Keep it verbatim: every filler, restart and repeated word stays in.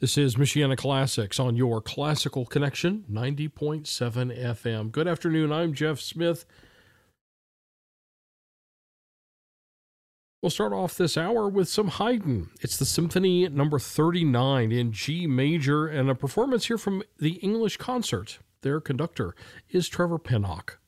This is Michiana Classics on your Classical Connection, ninety point seven F M. Good afternoon, I'm Jeff Smith. We'll start off this hour with some Haydn. It's the Symphony number thirty-nine in G major, and a performance here from the English Concert. Their conductor is Trevor Pinnock.